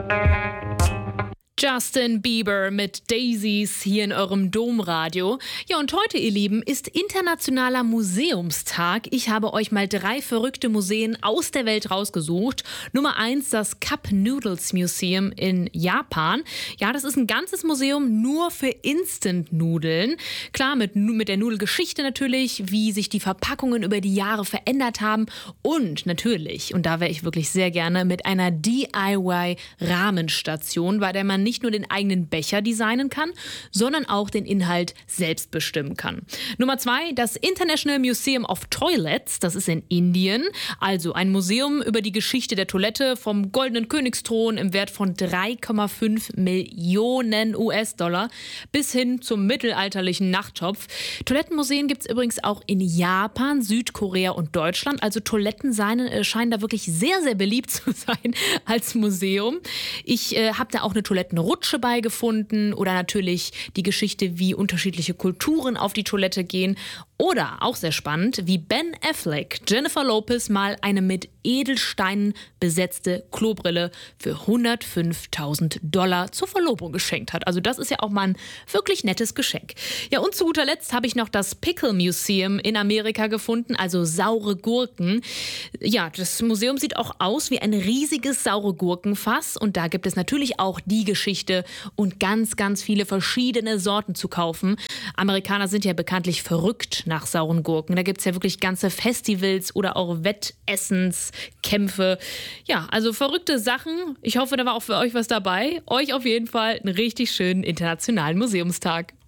Justin Bieber mit Daisies hier in eurem Domradio. Ja, und heute, ihr Lieben, ist Internationaler Museumstag. Ich habe euch mal 3 verrückte Museen aus der Welt rausgesucht. Nummer 1, das Cup Noodles Museum in Japan. Ja, das ist ein ganzes Museum nur für Instant-Nudeln. Klar, mit der Nudelgeschichte natürlich, wie sich die Verpackungen über die Jahre verändert haben. Und natürlich, und da wäre ich wirklich sehr gerne, mit einer DIY-Rahmenstation, bei der man nicht nur den eigenen Becher designen kann, sondern auch den Inhalt selbst bestimmen kann. Nummer 2, das International Museum of Toilets, das ist in Indien, also ein Museum über die Geschichte der Toilette vom goldenen Königsthron im Wert von 3,5 Millionen US-Dollar bis hin zum mittelalterlichen Nachttopf. Toilettenmuseen gibt es übrigens auch in Japan, Südkorea und Deutschland, also Toiletten scheinen da wirklich sehr, sehr beliebt zu sein als Museum. Ich habe da auch eine Toilettenrutsche beigefunden oder natürlich die Geschichte, wie unterschiedliche Kulturen auf die Toilette gehen. Oder, auch sehr spannend, wie Ben Affleck Jennifer Lopez mal eine mit Edelsteinen besetzte Klobrille für $105.000 zur Verlobung geschenkt hat. Also das ist ja auch mal ein wirklich nettes Geschenk. Ja, und zu guter Letzt habe ich noch das Pickle Museum in Amerika gefunden, also saure Gurken. Ja, das Museum sieht auch aus wie ein riesiges saure Gurkenfass und da gibt es natürlich auch die Geschichte und ganz, ganz viele verschiedene Sorten zu kaufen. Amerikaner sind ja bekanntlich verrückt nach sauren Gurken. Da gibt es ja wirklich ganze Festivals oder auch Wettessenskämpfe. Ja, also verrückte Sachen. Ich hoffe, da war auch für euch was dabei. Euch auf jeden Fall einen richtig schönen Internationalen Museumstag.